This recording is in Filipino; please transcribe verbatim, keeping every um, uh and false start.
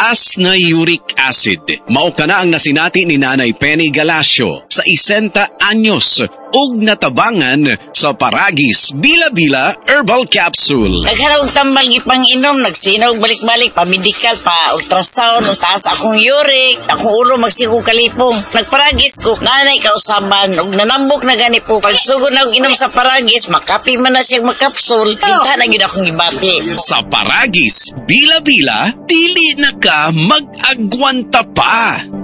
Mataas na uric acid. Mao kana ang nasinati ni Nanay Penny Galasio sa isenta anyos ug natabangan sa Paragis Bila-Bila Herbal Capsule. Nagharap tambal gipang-inom, nagsinaw balik-balik pa medical pa ultrasound, taas akong uric, akong ulo magsigo kalipong. Nagparagis ko, nanay kausaban ug nanambok na gani po. Pagsugod na og inom sa Paragis, makapi man na siyang makapsul, kinta na gyud akong gibati. Sa Paragis Bila-Bila, dili na ka mag-agwanta pa.